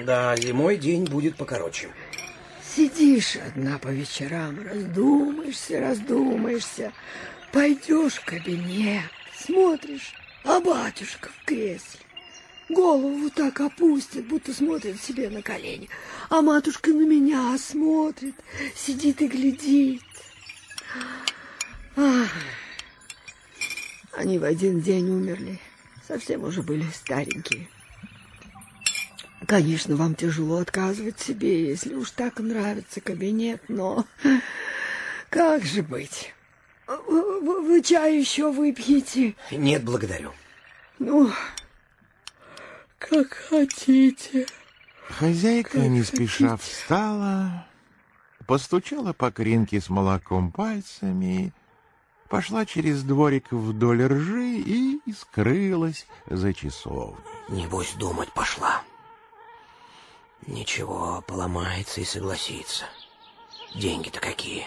Да, зимой день будет покороче. Сидишь одна по вечерам, раздумаешься. Пойдешь в кабинет, смотришь, а батюшка в кресле. Голову так опустит, будто смотрит себе на колени. А матушка на меня смотрит, сидит и глядит. Ах, они в один день умерли. Совсем уже были старенькие. Конечно, вам тяжело отказывать себе, если уж так нравится кабинет, но как же быть? Вы чай еще выпьете? Нет, благодарю. Ну, как хотите. Хозяйка не спеша встала, постучала по кринке с молоком пальцами, пошла через дворик вдоль ржи и скрылась за часовней. Небось, думать пошла. Ничего, поломается и согласится. Деньги-то какие.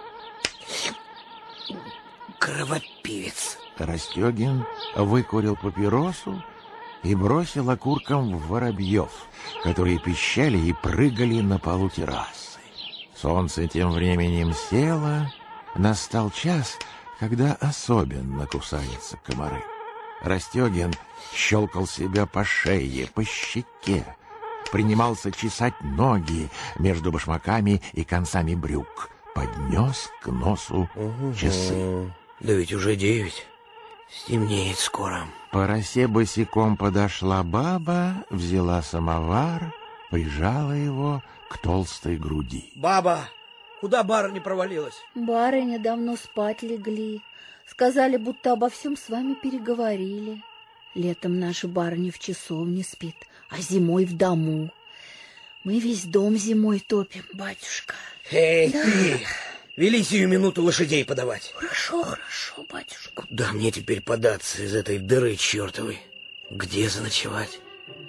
Кровопивец. Растегин выкурил папиросу и бросил окурком в воробьев, которые пищали и прыгали на полу террасы. Солнце тем временем село. Настал час, когда особенно кусаются комары. Растегин щелкал себя по шее, по щеке, принимался чесать ноги между башмаками и концами брюк, поднес к носу часы. Да ведь уже 9. Стемнеет скоро. По росе босиком подошла баба, взяла самовар, прижала его к толстой груди. Баба, куда барыня провалилась? Барыня давно спать легли. Сказали, будто обо всем с вами переговорили. Летом наша барыня в часовне спит, а зимой в дому. Мы весь дом зимой топим, батюшка. Эй, да. Ты! Вели сию минуту лошадей подавать. Хорошо, батюшка. Куда мне теперь податься из этой дыры чертовой? Где заночевать?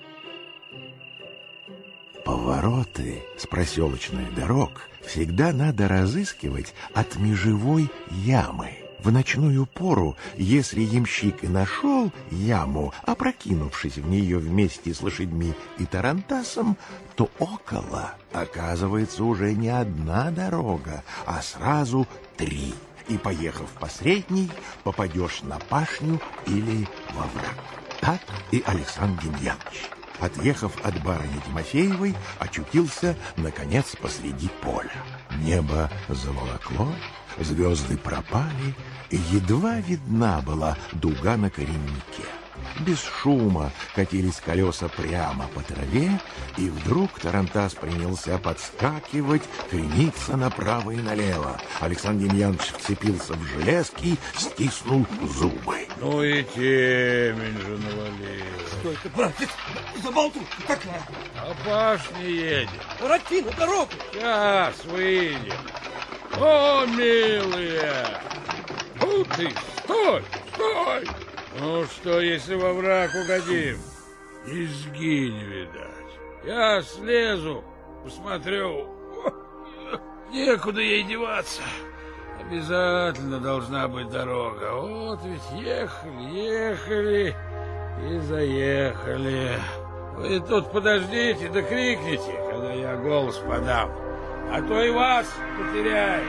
Повороты с проселочных дорог всегда надо разыскивать от межевой ямы. В ночную пору, если ямщик и нашел яму, опрокинувшись в нее вместе с лошадьми и тарантасом, то около оказывается уже не одна дорога, а сразу 3. И, поехав по средней, попадешь на пашню или во враг. Так и Александр Демьянович, отъехав от барыни Тимофеевой, очутился, наконец, посреди поля. Небо заволокло, звезды пропали, и едва видна была дуга на кореннике. Без шума катились колеса прямо по траве, и вдруг тарантас принялся подскакивать, крениться направо и налево. Александр Демьянович вцепился в железки, стиснул зубы. Ну и темень же навалил. Что это, братец? За болту такая. А пашня едет. Рати на дорогу. Сейчас выйдем. О, милые! Ну ты, стой! Ну что, если во враг угодим? Низги не видать. Я слезу, посмотрю. Некуда ей деваться. Обязательно должна быть дорога. Вот ведь ехали и заехали. Вы тут подождите, да крикните, когда я голос подам. А то и вас потеряю.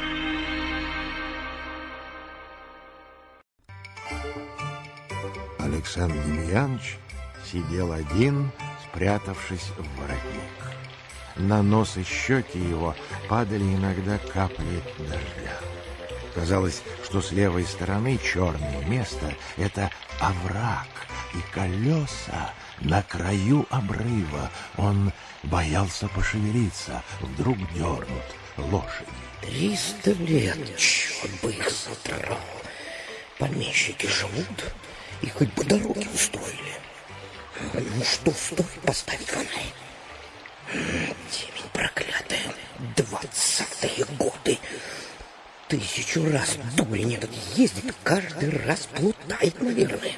Александр Демьянович сидел один, спрятавшись в воротник. На нос и щеки его падали иногда капли дождя. Казалось, что с левой стороны черное место — это овраг, и колеса на краю обрыва. Он боялся пошевелиться, вдруг дернут лошади. 300 лет, черт бы их задрал. Помещики живут и хоть бы дороги устроили. Ну что стоит поставить фонарь? Темень проклятая, 20-е годы. 1000 раз дурень этот ездит, каждый раз плутает, наверное.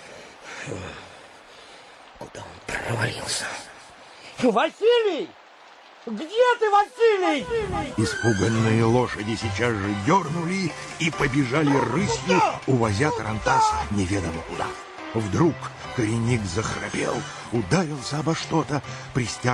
Куда он провалился? Василий! Где ты, Василий? Испуганные лошади сейчас же дернули и побежали рысью, увозя тарантас неведомо куда. Вдруг коренник захрапел, ударился обо что-то, пристяг